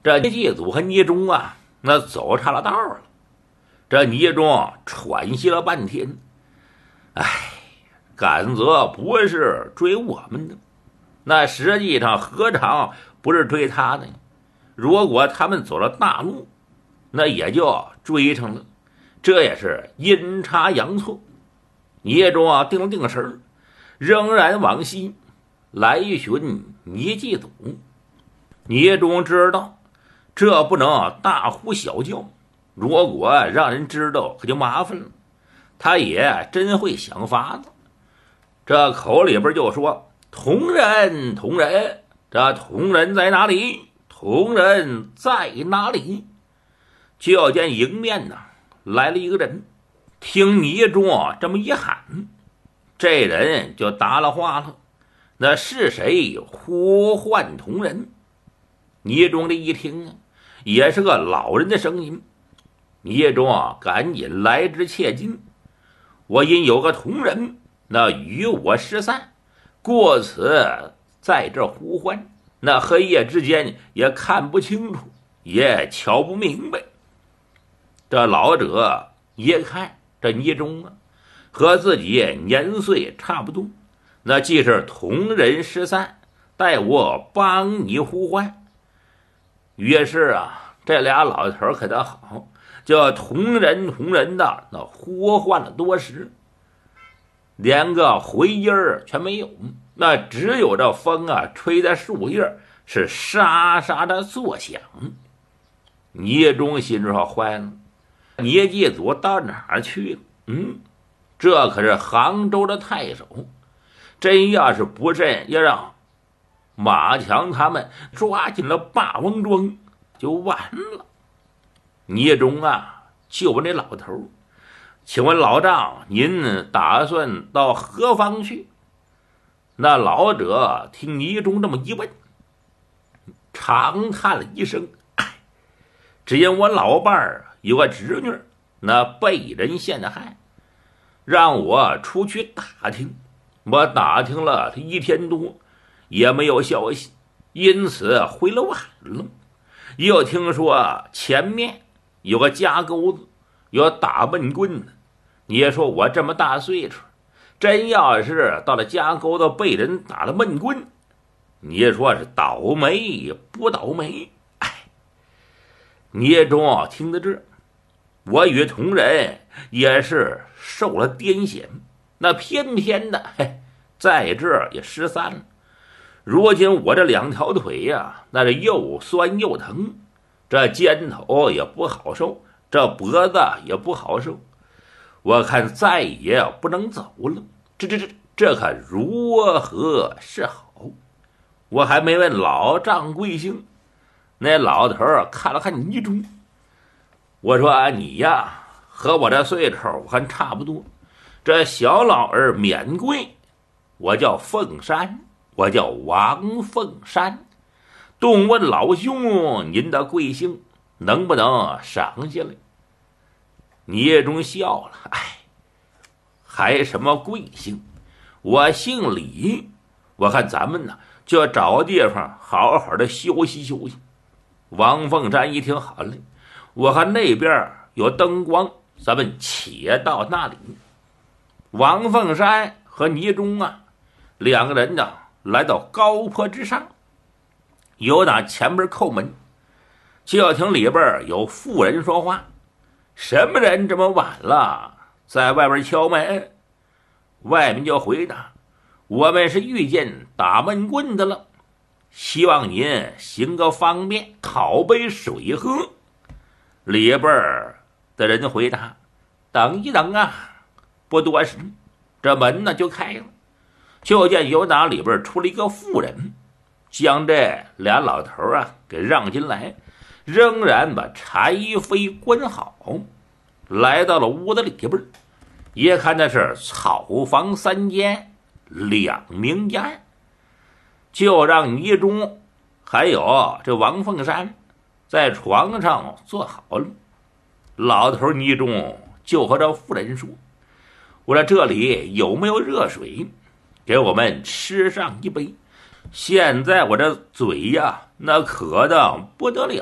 这祭祖和倪忠啊，那走岔了道了。这倪忠喘息了半天，哎，甘泽不是追我们的，那实际上何尝不是追他的？如果他们走了大路，那也就追上了，这也是阴差阳错。倪忠啊，定了定神，仍然往西来寻倪祭祖。倪忠知道这不能大呼小叫，如果让人知道可就麻烦了。他也真会想法子，这口里边就说：“同人，同人，这同人在哪里？同人在哪里？”就见迎面呢来了一个人，听倪忠这么一喊，这人就答了话了：“那是谁呼唤同人？”倪忠这一听啊，也是个老人的声音。倪忠赶紧来之切近，我因有个同人，那与我失散，过此在这呼唤，那黑夜之间也看不清楚，也瞧不明白。这老者一看这倪忠啊，和自己年岁差不多，那既是同人失散，待我帮你呼唤。于是啊，这俩老头可倒好，就同人同人的那呼唤了多时，连个回音儿全没有，那只有这风啊吹在树叶是沙沙的作响。倪忠心说坏了，倪祭祖到哪儿去了？这可是杭州的太守，真要是不慎要让马强他们抓进了霸王庄，就完了。倪忠啊，就问这老头：“请问老丈，您打算到何方去？”那老者听倪忠这么一问，长叹了一声：“哎，只因我老伴儿有个侄女，那被人陷害，让我出去打听。我打听了他1天多，也没有消息，因此回了晚了。又听说前面有个家沟子，有打闷棍的。你说我这么大岁数，真要是到了家沟子被人打了闷棍，你说是倒霉不倒霉？”哎，聂忠听得这，我与同人也是受了癫痫，那偏偏的在这儿也失散了。如今我这2条腿呀，那是又酸又疼，这肩头也不好受，这脖子也不好受，我看再也不能走了。这可如何是好？我还没问老丈贵姓。那老头看了看倪忠，我说：“你呀，和我这岁数我看差不多，这小老儿免贵，我叫凤山，我叫王凤山。动问老兄您的贵姓，能不能赏下来？”倪忠笑了：“哎，还什么贵姓？我姓李。我看咱们呢，就要找地方好好的休息休息。”王凤山一听，好嘞，我看那边有灯光，咱们且到那里。王凤山和倪忠啊2个人呢，来到高坡之上，有打前边叩门，就要听里边有妇人说话：“什么人这么晚了，在外边敲门？”外面就回答：“我们是遇见打闷棍的了，希望您行个方便，讨杯水喝。”里边的人回答：“等一等啊！”不多时，这门呢就开了，就见有打里边出了一个妇人，将这俩老头啊给让进来，仍然把柴扉关好，来到了屋子里边。一看那是草房3间，2名间，就让倪忠还有这王凤山在床上坐好了。老头倪忠就和这妇人说：“我说这里有没有热水，给我们吃上一杯。现在我这嘴呀，那渴的不得了。”